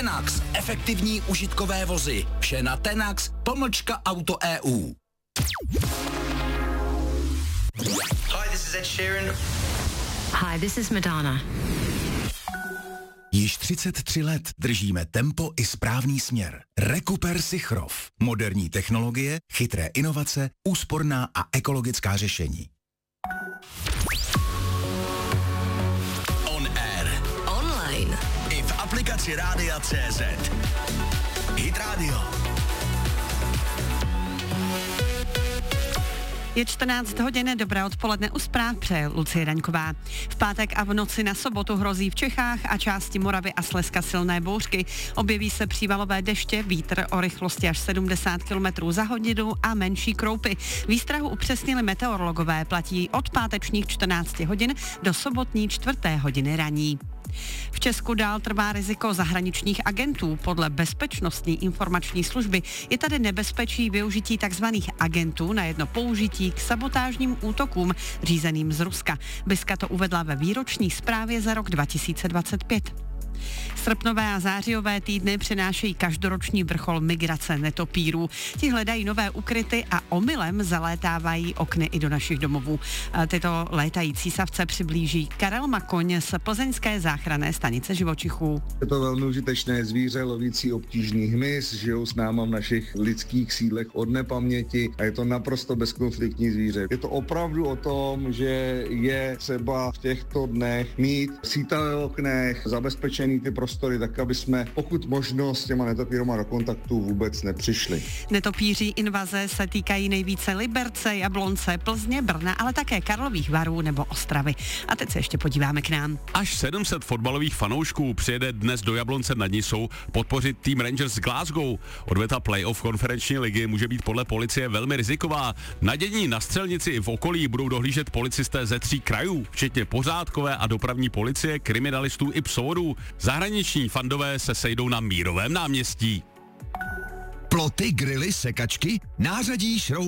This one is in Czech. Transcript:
Tenax, efektivní užitkové vozy. Vše na Tenax.auto.eu. Hi, this is Ed Sheeran. Hi, this is Madonna. Již 33 let držíme tempo i správný směr. Rekuper Sichrov. Moderní technologie, chytré inovace, úsporná a ekologická řešení. On air. Online. I v aplikaci Rádia.cz. Hit Radio. Je 14 hodin, dobré odpoledne, u zpráv přeje Lucie Daňková. V pátek a v noci na sobotu hrozí v Čechách a části Moravy a Slezska silné bouřky. Objeví se přívalové deště, vítr o rychlosti až 70 km za hodinu a menší kroupy. Výstrahu upřesnili meteorologové, platí od pátečních 14 hodin do sobotní 4. hodiny raní. V Česku dál trvá riziko zahraničních agentů. Podle Bezpečnostní informační služby je tady nebezpečí využití tzv. Agentů na jedno použití k sabotážním útokům řízeným z Ruska. BISka to uvedla ve výroční zprávě za rok 2025. Srpnové a zářijové týdny přinášejí každoroční vrchol migrace netopírů. Ti hledají nové ukryty a omylem zalétávají okny i do našich domovů. Tyto létající savce přiblíží Karel Makoň z plzeňské záchranné stanice živočichů. Je to velmi užitečné zvíře, lovící obtížný hmyz, žijou s náma v našich lidských sídlech od nepaměti a je to naprosto bezkonfliktní zvíře. Je to opravdu o tom, že je třeba v těchto dnech mít sítavé oknech, zabezpečený ty prostory, tak aby jsme pokud možno s těma netopírama do kontaktu vůbec nepřišli. Netopíří invaze se týkají nejvíce Liberce, Jablonce, Plzně, Brna, ale také Karlových Varů nebo Ostravy. A teď se ještě podíváme k nám. Až 700 fotbalových fanoušků přijede dnes do Jablonce nad Nisou podpořit tým Rangers z Glasgow. Odveta playoff konferenční ligy může být podle policie velmi riziková. Na dění na střelnici i v okolí budou dohlížet policisté ze 3 krajů, včetně pořádkové a dopravní policie, kriminalistů i psovodů. Zahraniční fandové se sejdou na Mírovém náměstí. Ploty, grily, sekačky, nářadí, šrouby.